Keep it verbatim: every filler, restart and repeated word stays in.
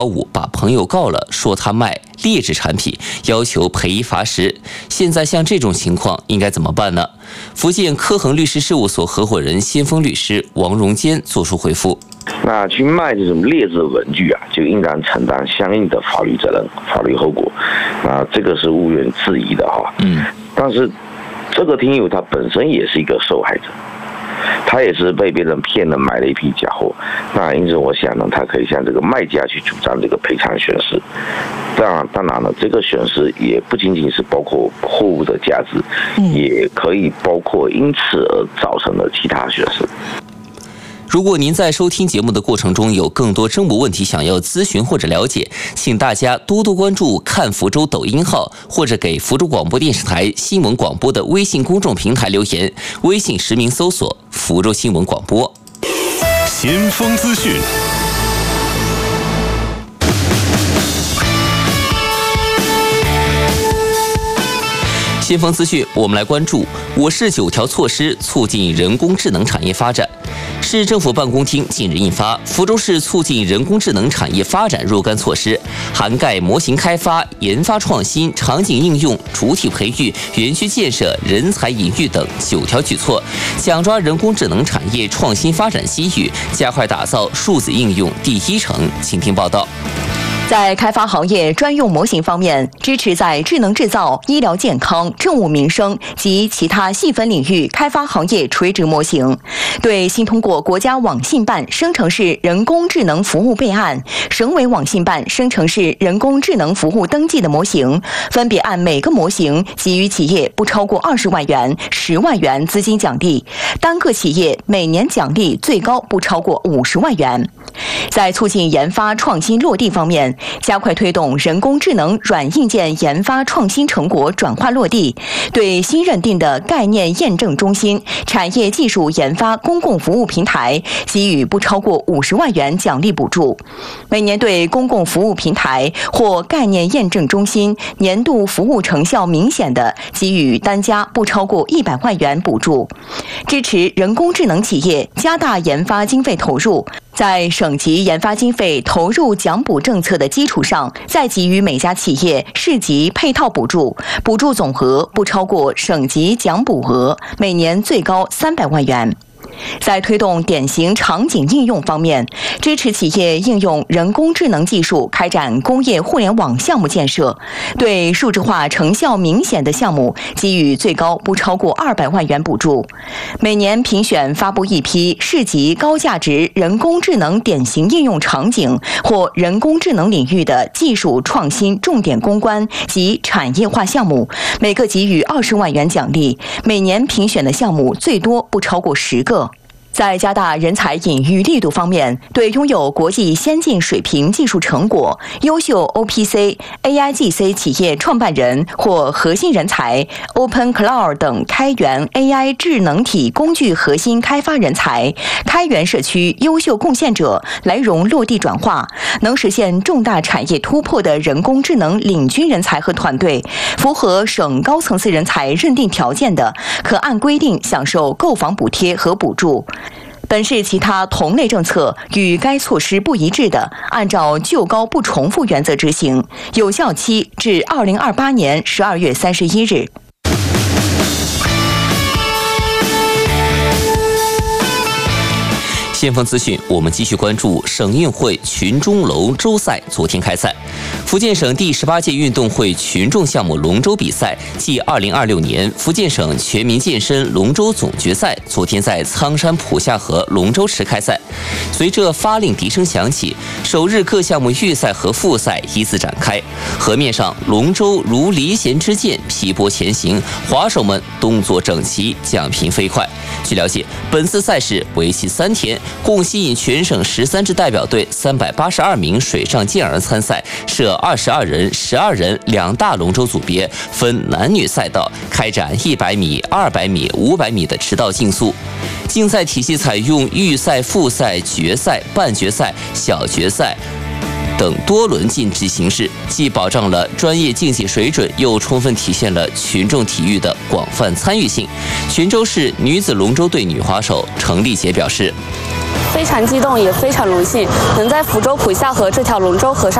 五把朋友告了，说他卖劣质产品，要求赔一罚十。现在像这种情况应该怎么办呢？福建科恒律师事务所合伙人先锋律师王荣坚作出回复。 那去卖这种劣质文具啊，就应当承担相应的法律责任、法律后果。啊，这个是毋庸置疑的哈。嗯。但是这个听友他本身也是一个受害者。他也是被别人骗了，买了一批假货。那因此，我想呢，他可以向这个卖家去主张这个赔偿损失。当然，当然了，这个损失也不仅仅是包括货物的价值，也可以包括因此而造成的其他损失。 如果您在收听节目的过程中有更多政务问题想要咨询或者了解，请大家多多关注看福州抖音号，或者给福州广播电视台新闻广播的微信公众平台留言，微信实名搜索福州新闻广播。 先锋资讯。 先锋资讯，我们来关注我市九条措施促进人工智能产业发展。市政府办公厅近日印发《福州市促进人工智能产业发展若干措施》，涵盖模型开发、研发创新、场景应用、主体培育、园区建设、人才引育等九条举措，抢抓人工智能产业创新发展机遇，加快打造数字应用第一城。请听报道。 在开发行业专用模型方面，支持在智能制造、医疗健康、政务民生及其他细分领域开发行业垂直模型。对新通过国家网信办生成式人工智能服务备案、省委网信办生成式人工智能服务登记的模型，分别按每个模型给予企业不超过二十万元、十万元资金奖励，单个企业每年奖励最高不超过五十万元。在促进研发创新落地方面，加快推动人工智能软硬件研发创新成果转化落地，对新认定的概念验证中心、产业技术研发公共服务平台给予不超过五十万元奖励补助，每年对公共服务平台或概念验证中心年度服务成效明显的给予单家不超过一百万元补助，支持人工智能企业加大研发经费投入。在省级研发经费投入奖补政策的基础上，再给予每家企业市级配套补助，补助总额不超过省级奖补额，每年最高三百万元。在推动典型场景应用方面，支持企业应用人工智能技术开展工业互联网项目建设，对数字化成效明显的项目给予最高不超过二百万元补助，每年评选发布一批市级高价值人工智能典型应用场景或人工智能领域的技术创新重点攻关及产业化项目，每个给予二十万元奖励，每年评选的项目最多不超过十个。在加大人才引育力度方面，对拥有国际先进水平技术成果、优秀 O P C、A I G C 企业创办人或核心人才、Open Cloud 等开源 A I 智能体工具核心开发人才、开源社区优秀贡献者来融落地转化，能实现重大产业突破的人工智能领军人才和团队，符合省高层次人才认定条件的，可按规定享受购房补贴和补助。本市其他同类政策与该措施不一致的，按照就高不重复原则执行，有效期至二零二八年十二月三十一日。 先锋资讯，我们继续关注省运会群中龙舟赛昨天开赛。福建省第十八届运动会群众项目龙舟比赛暨二零二六年福建省全民健身龙舟总决赛昨天在苍山普下河龙舟池开赛。随着发令笛声响起，首日各项目预赛和复赛依次展开。河面上龙舟如离弦之箭劈波前行，划手们动作整齐，桨频飞快。据了解，本次赛事为期三天，共吸引全省十三支代表队三百八十二名水上健儿参赛，设二十二人、十二人两大龙舟组别，分男女赛道开展一百米、二百米、五百米的驰道竞速。竞赛体系采用预赛、复赛、决赛、半决赛、小决赛等多轮竞技形式，既保障了专业竞技水准，又充分体现了群众体育的广泛参与性。泉州市女子龙舟队女划手程丽杰表示： 非常激动，也非常荣幸，能在福州浦下河这条龙舟河上